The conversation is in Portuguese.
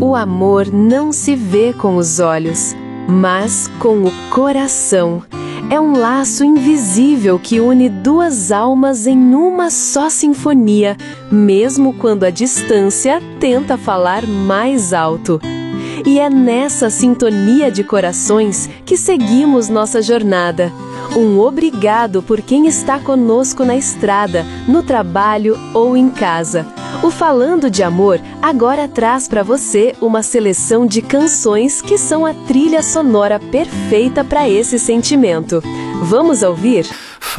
O amor não se vê com os olhos, mas com o coração. É um laço invisível que une duas almas em uma só sinfonia, mesmo quando a distância tenta falar mais alto. E é nessa sintonia de corações que seguimos nossa jornada. Um obrigado por quem está conosco na estrada, no trabalho ou em casa. O Falando de Amor agora traz para você uma seleção de canções que são a trilha sonora perfeita para esse sentimento. Vamos ouvir?